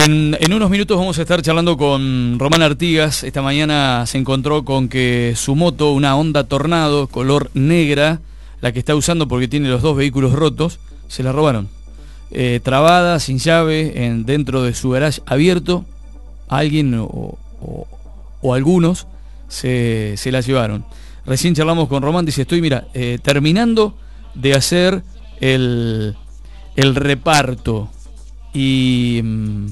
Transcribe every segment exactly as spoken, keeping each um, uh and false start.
En, en unos minutos vamos a estar charlando con Román Artigas. Esta mañana se encontró con que su moto, una Honda Tornado, color negra, la que está usando porque tiene los dos vehículos rotos, se la robaron. Eh, trabada, sin llave, en, dentro de su garage abierto, alguien o, o, o algunos se, se la llevaron. Recién charlamos con Román, dice, estoy, mira, eh, terminando de hacer el, el reparto. Y mmm,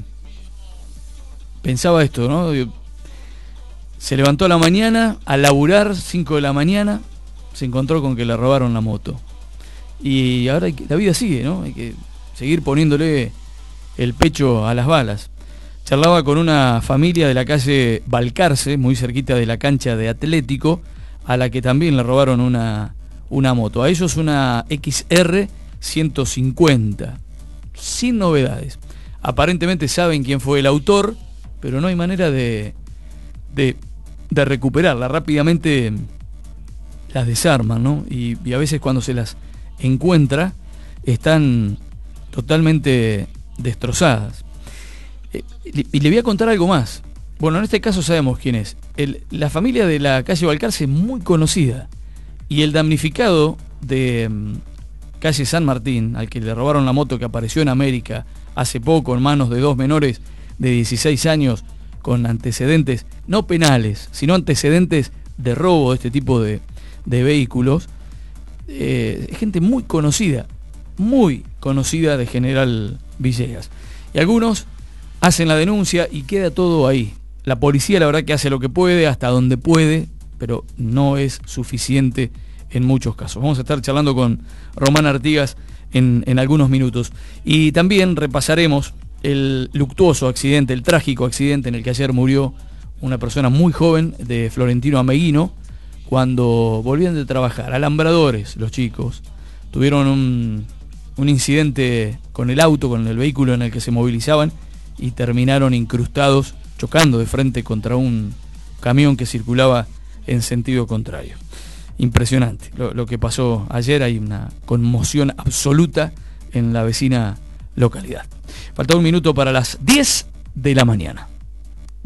pensaba esto, ¿no? Se levantó a la mañana, a laburar, cinco de la mañana, se encontró con que le robaron la moto. Y ahora hay que, la vida sigue, ¿no? Hay que seguir poniéndole el pecho a las balas. Charlaba con una familia de la calle Balcarce, muy cerquita de la cancha de Atlético, a la que también le robaron una, una moto. A ellos una X R ciento cincuenta. Sin novedades. Aparentemente saben quién fue el autor, pero no hay manera de, de, de recuperarla. Rápidamente las desarman, ¿no? Y, y a veces cuando se las encuentra están totalmente destrozadas. Eh, y le voy a contar algo más. Bueno, en este caso sabemos quién es. El, la familia de la calle Balcarce es muy conocida. Y el damnificado de calle San Martín, al que le robaron la moto que apareció en América hace poco en manos de dos menores de dieciséis años con antecedentes, no penales, sino antecedentes de robo de este tipo de, de vehículos, eh, es gente muy conocida, muy conocida de General Villegas. Y algunos hacen la denuncia y queda todo ahí. La policía la verdad que hace lo que puede, hasta donde puede, pero no es suficiente en muchos casos. Vamos a estar charlando con Román Artigas en, en algunos minutos. Y también repasaremos el luctuoso accidente, el trágico accidente en el que ayer murió una persona muy joven de Florentino Ameguino, cuando volvían de trabajar. Alambradores, los chicos. Tuvieron un, un incidente con el auto, con el vehículo en el que se movilizaban, y terminaron incrustados, chocando de frente contra un camión que circulaba en sentido contrario. Impresionante lo, lo que pasó ayer. Hay una conmoción absoluta en la vecina localidad. Falta un minuto para las diez de la mañana.